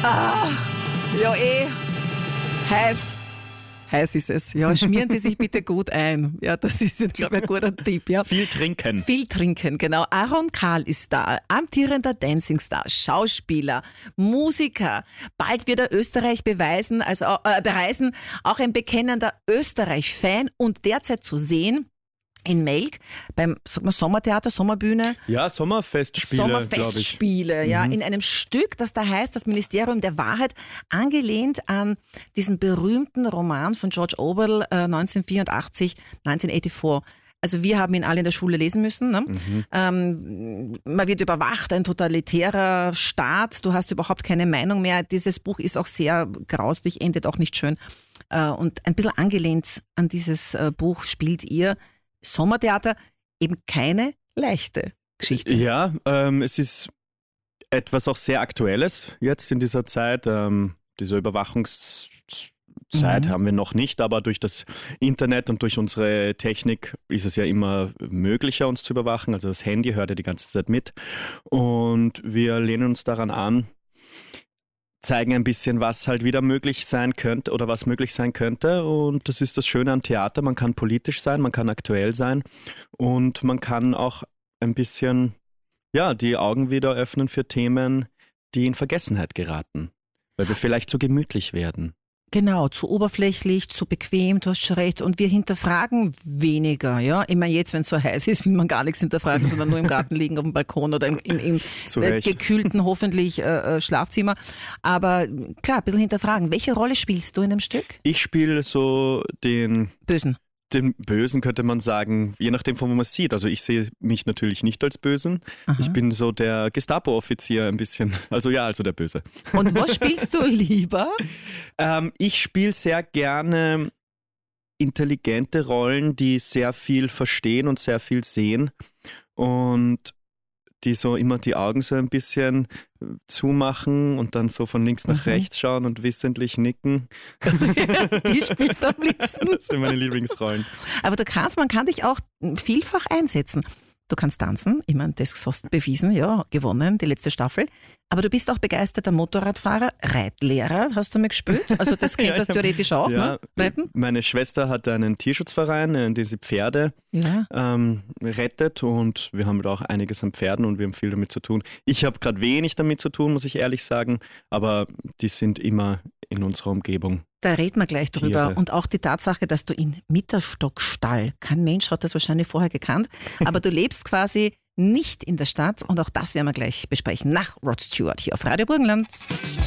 Ja, heiß. Heiß ist es. Ja, schmieren Sie sich bitte gut ein. Ja, das ist, glaube ich, ein guter Tipp. Ja. Viel trinken. Viel trinken, genau. Aaron Karl ist da, amtierender Dancingstar, Schauspieler, Musiker. Bald wird er Österreich bereisen, auch ein bekennender Österreich-Fan und derzeit zu sehen in Melk beim Sommertheater, Sommerbühne. Ja, Sommerfestspiele, ja, in einem Stück, das da heißt, das Ministerium der Wahrheit, angelehnt an diesen berühmten Roman von George Orwell 1984. Also wir haben ihn alle in der Schule lesen müssen. Ne? Man wird überwacht, ein totalitärer Staat, du hast überhaupt keine Meinung mehr. Dieses Buch ist auch sehr grauslich, endet auch nicht schön. Und ein bisschen angelehnt an dieses Buch spielt ihr Sommertheater, eben keine leichte Geschichte. Ja, es ist etwas auch sehr Aktuelles jetzt in dieser Zeit. Diese Überwachungszeit haben wir noch nicht, aber durch das Internet und durch unsere Technik ist es ja immer möglicher, uns zu überwachen. Also das Handy hört ja die ganze Zeit mit und wir lehnen uns daran an, zeigen ein bisschen, was halt wieder möglich sein könnte oder was möglich sein könnte. Und das ist das Schöne am Theater. Man kann politisch sein, man kann aktuell sein und man kann auch ein bisschen die Augen wieder öffnen für Themen, die in Vergessenheit geraten, weil wir vielleicht zu gemütlich werden. Genau, zu oberflächlich, zu bequem, du hast schon recht. Und wir hinterfragen weniger. Ja? Immer jetzt, wenn es so heiß ist, will man gar nichts hinterfragen, sondern nur im Garten liegen, auf dem Balkon oder im gekühlten, hoffentlich, Schlafzimmer. Aber klar, ein bisschen hinterfragen. Welche Rolle spielst du in dem Stück? Ich spiele so den Bösen. Den Bösen könnte man sagen, je nachdem, von wo man es sieht. Also ich sehe mich natürlich nicht als Bösen. Aha. Ich bin so der Gestapo-Offizier ein bisschen. Also der Böse. Und was spielst du lieber? Ich spiele sehr gerne intelligente Rollen, die sehr viel verstehen und sehr viel sehen und die so immer die Augen so ein bisschen zumachen und dann so von links nach rechts schauen und wissentlich nicken. Die spielst du am liebsten. Das sind meine Lieblingsrollen. Aber man kann dich auch vielfach einsetzen. Du kannst tanzen, ich meine, das hast du bewiesen, ja, gewonnen, die letzte Staffel. Aber du bist auch begeisterter Motorradfahrer, Reitlehrer, hast du mal gespielt? Also das kennt das theoretisch auch, ne? Reiten? Meine Schwester hat einen Tierschutzverein, in dem sie Pferde rettet und wir haben da auch einiges an Pferden und wir haben viel damit zu tun. Ich habe gerade wenig damit zu tun, muss ich ehrlich sagen, aber die sind immer in unserer Umgebung. Da reden wir gleich drüber. Tiere. Und auch die Tatsache, dass du in Mitterstockstall, kein Mensch hat das wahrscheinlich vorher gekannt, aber du lebst quasi nicht in der Stadt und auch das werden wir gleich besprechen nach Rod Stewart hier auf Radio Burgenland.